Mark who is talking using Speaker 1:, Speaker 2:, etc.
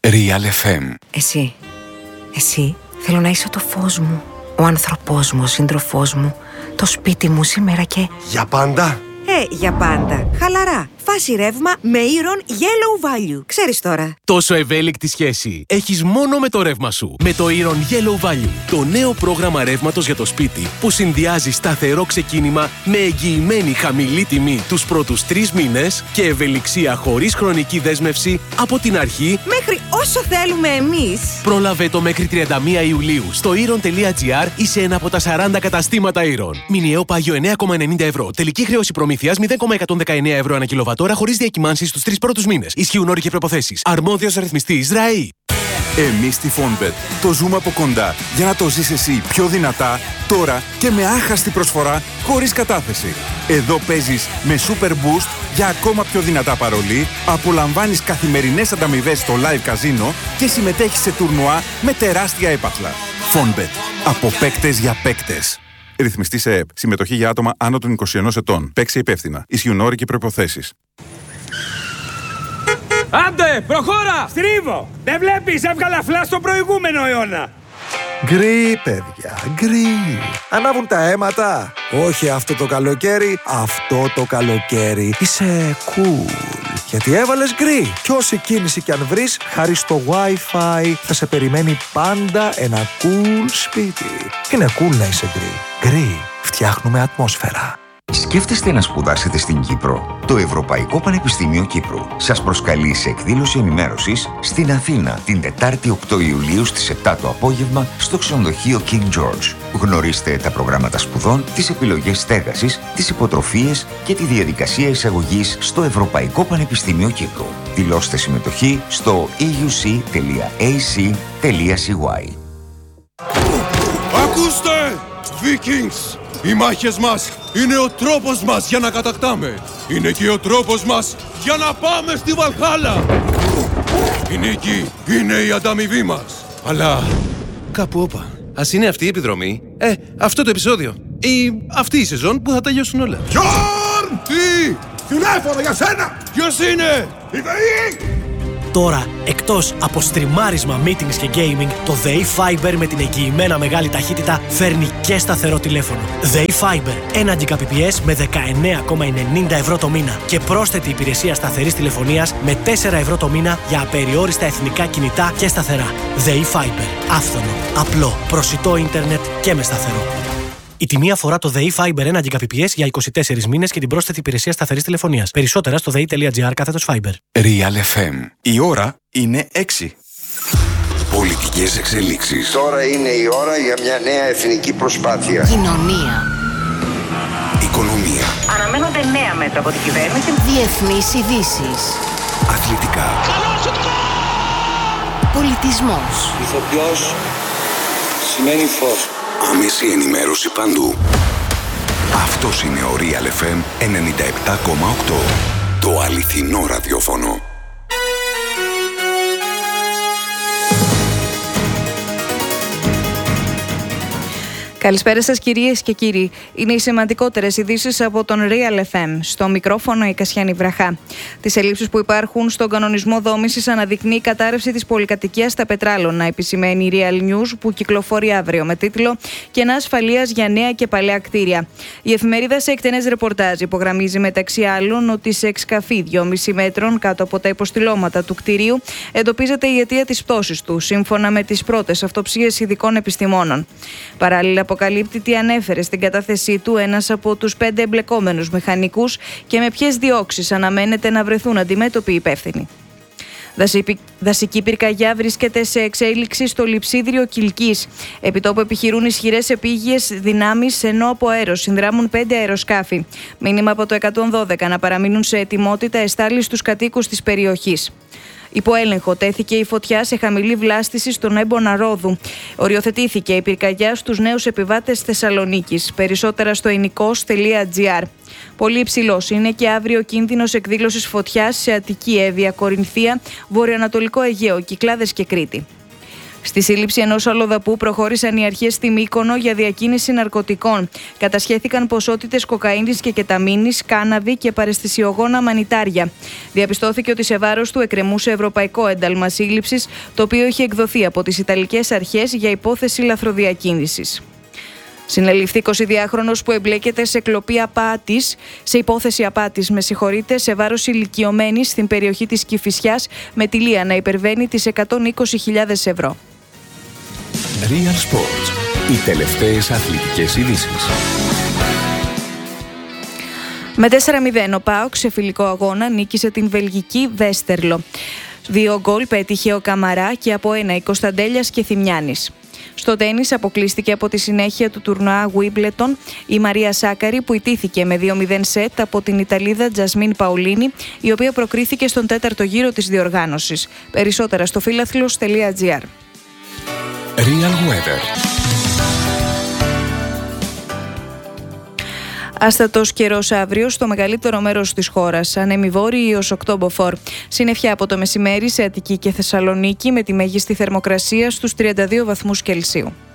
Speaker 1: Real FM.
Speaker 2: Εσύ, θέλω να είσαι το φως μου, ο άνθρωπός μου, ο σύντροφός μου, το σπίτι μου σήμερα και...
Speaker 3: Για πάντα.
Speaker 2: Για πάντα. Χαλαρά. Φάση ρεύμα με Iron Yellow Value. Ξέρεις τώρα.
Speaker 4: Τόσο ευέλικτη σχέση έχεις μόνο με το ρεύμα σου. Με το Iron Yellow Value. Το νέο πρόγραμμα ρεύματος για το σπίτι που συνδυάζει σταθερό ξεκίνημα με εγγυημένη χαμηλή τιμή τους πρώτους 3 μήνες και ευελιξία χωρίς χρονική δέσμευση από την αρχή
Speaker 2: μέχρι όσο θέλουμε εμείς.
Speaker 4: Πρόλαβε το μέχρι 31 Ιουλίου στο iron.gr ή σε ένα από τα 40 καταστήματα Iron. Μηνιαίο πάγιο 9,90 ευρώ. Τελική χρέωση προμήθειας 0,119 ευρώ ανά κιλοβατόρα χωρίς διακυμάνσεις στους 3 πρώτους μήνες. Ισχύουν όροι και προϋποθέσεις. Αρμόδιος ρυθμιστής ΡΑΗ.
Speaker 5: Εμείς στη Fonbet το ζούμε από κοντά για να το ζεις εσύ πιο δυνατά, τώρα και με άχαστη προσφορά χωρίς κατάθεση. Εδώ παίζεις με Super Boost για ακόμα πιο δυνατά παρολί, απολαμβάνεις καθημερινές ανταμοιβές στο live καζίνο και συμμετέχεις σε τουρνουά με τεράστια έπαθλα. Fonbet. Από παίκτες για παίκτες. Ρυθμιστή σε ΕΕΠ. Συμμετοχή για άτομα άνω των 21 ετών. Παίξε υπεύθυνα. Ισχύουν όροι και προϋποθέσεις.
Speaker 6: Άντε, προχώρα! Στρίβω! Δεν βλέπεις, έβγαλα φλα στο προηγούμενο αιώνα.
Speaker 7: Γκρι, παιδιά, γκρι. Ανάβουν τα αίματα. Όχι αυτό το καλοκαίρι, αυτό το καλοκαίρι. Είσαι cool. Γιατί έβαλες γκρι. Κι όση κίνηση κι αν βρεις, χάρη στο Wi-Fi θα σε περιμένει πάντα ένα cool σπίτι. Είναι cool να είσαι γκρι. Γκρι. Φτιάχνουμε ατμόσφαιρα.
Speaker 8: Σκέφτεστε να σπουδάσετε στην Κύπρο? Το Ευρωπαϊκό Πανεπιστήμιο Κύπρου σας προσκαλεί σε εκδήλωση ενημέρωσης στην Αθήνα την Τετάρτη 8 Ιουλίου στις 7 το απόγευμα στο ξενοδοχείο King George. Γνωρίστε τα προγράμματα σπουδών, τις επιλογές στέγασης, τις υποτροφίες και τη διαδικασία εισαγωγής στο Ευρωπαϊκό Πανεπιστήμιο Κύπρου. Δηλώστε συμμετοχή στο euc.ac.cy.
Speaker 9: Ακούστε, Vikings! Οι μάχες μας είναι ο τρόπος μας για να κατακτάμε. Είναι και ο τρόπος μας για να πάμε στη Βαλχάλα. Η νίκη είναι η ανταμοιβή μας. Αλλά
Speaker 4: κάπου όπα. Ας είναι αυτή η επιδρομή. Αυτό το επεισόδιο. Ή αυτή η σεζόν που θα τελειώσουν όλα.
Speaker 9: Γιόρν! Τι!
Speaker 3: Τηλέφωνο για σένα!
Speaker 9: Ποιος είναι?
Speaker 3: Η ΔΕΗ!
Speaker 10: Τώρα, εκτός από στριμάρισμα, meetings και gaming, το ΔΕΗ Fiber με την εγγυημένα μεγάλη ταχύτητα φέρνει και σταθερό τηλέφωνο. ΔΕΗ Fiber, 1 Gbps με 19,90 ευρώ το μήνα και πρόσθετη υπηρεσία σταθερής τηλεφωνίας με 4 ευρώ το μήνα για απεριόριστα εθνικά κινητά και σταθερά. ΔΕΗ Fiber, άφθονο, απλό, προσιτό ίντερνετ και με σταθερό. Η τιμή αφορά το ΔΕΗ Fiber 1 Gbps για 24 μήνες και την πρόσθετη υπηρεσία σταθερής τηλεφωνίας. Περισσότερα στο dei.gr/Fiber.
Speaker 1: Real FM. Η ώρα είναι 6.
Speaker 11: Πολιτικές εξελίξεις.
Speaker 12: Τώρα είναι η ώρα για μια νέα εθνική προσπάθεια.
Speaker 13: Κοινωνία.
Speaker 11: Οικονομία.
Speaker 13: Αναμένονται νέα μέτρα από την κυβέρνηση. Διεθνείς ειδήσεις.
Speaker 11: Αθλητικά.
Speaker 13: Πολιτισμός.
Speaker 12: Ηθοποιός σημαίνει φως.
Speaker 11: Άμεση ενημέρωση παντού. Αυτός είναι ο Real FM 97,8. Το αληθινό ραδιόφωνο.
Speaker 14: Καλησπέρα σας κυρίες και κύριοι. Είναι οι σημαντικότερες ειδήσεις από τον Real FM. Στο μικρόφωνο η Κασιάνη Βραχά. Τις ελλείψεις που υπάρχουν στον κανονισμό δόμησης αναδεικνύει η κατάρρευση της πολυκατοικίας στα Πετράλωνα, επισημαίνει η Real News που κυκλοφορεί αύριο με τίτλο «Κενά ασφαλείας για νέα και παλαιά κτίρια». Η εφημερίδα σε εκτενές ρεπορτάζ υπογραμμίζει μεταξύ άλλων ότι σε εξκαφή 2,5 μέτρων κάτω από τα υποστηλώματα του κτηρίου εντοπίζεται η αιτία της πτώσης του, σύμφωνα με τις πρώτες αυτοψίες ειδικών επιστημόνων. Παράλληλα, αποκαλύπτει τι ανέφερε στην κατάθεσή του ένας από τους 5 εμπλεκόμενους μηχανικούς και με ποιες διώξεις αναμένεται να βρεθούν αντιμέτωποι υπεύθυνοι. Δασική πυρκαγιά βρίσκεται σε εξέλιξη στο λειψίδριο Κιλκής. Επιτόπου επιχειρούν ισχυρές επίγειες δυνάμεις, ενώ από αέρος συνδράμουν 5 αεροσκάφη. Μήνυμα από το 112 να παραμείνουν σε ετοιμότητα εστάλει στους κατοίκους της περιοχής. Υπό έλεγχο τέθηκε η φωτιά σε χαμηλή βλάστηση στον έμπονα Ρόδου. Οριοθετήθηκε η πυρκαγιά στους νέους επιβάτες Θεσσαλονίκης. Περισσότερα στο enikos.gr. Πολύ υψηλός είναι και αύριο κίνδυνος εκδήλωσης φωτιάς σε Αττική, Εύβοια, Κορινθία, Βορειοανατολικό Αιγαίο, Κυκλάδες και Κρήτη. Στη σύλληψη ενός αλλοδαπού προχώρησαν οι αρχές στη Μύκονο για διακίνηση ναρκωτικών. Κατασχέθηκαν ποσότητες κοκαίνης και κεταμίνης, κάναβη και παραισθησιογόνα μανιτάρια. Διαπιστώθηκε ότι σε βάρος του εκκρεμούσε ευρωπαϊκό ένταλμα σύλληψης, το οποίο είχε εκδοθεί από τις Ιταλικές αρχές για υπόθεση λαθροδιακίνησης. Συνελήφθη 22χρονος που εμπλέκεται σε κλοπή απάτης, σε υπόθεση απάτης, σε βάρος ηλικιωμένης στην περιοχή της Κηφισιάς, με τηλεία να υπερβαίνει τις 120.000 ευρώ.
Speaker 11: Real Sports. Οι τελευταίες αθλητικές ειδήσεις.
Speaker 14: Με 4-0 ο ΠΑΟΚ σε φιλικό αγώνα νίκησε την βελγική Βέστερλο. 2 γκολ πέτυχε ο Καμαρά και από 1 η Κωνσταντέλιας και Θημιάνης. Στο τένις αποκλείστηκε από τη συνέχεια του τουρνουά Wimbledon η Μαρία Σάκαρη, που ιτήθηκε με 2-0 σετ από την Ιταλίδα Τζασμίν Παουλίνη, η οποία προκρίθηκε στον 4ο γύρο της διοργάνωσης. Περισσότερα στο philathlos.gr.
Speaker 11: Real Weather.
Speaker 14: Άστατος καιρός αύριο στο μεγαλύτερο μέρος της χώρας. Ανέμει βόρειοι ως οκτώμποφορ. Συννεφιά από το μεσημέρι σε Αττική και Θεσσαλονίκη, με τη μέγιστη θερμοκρασία στους 32 βαθμούς Κελσίου.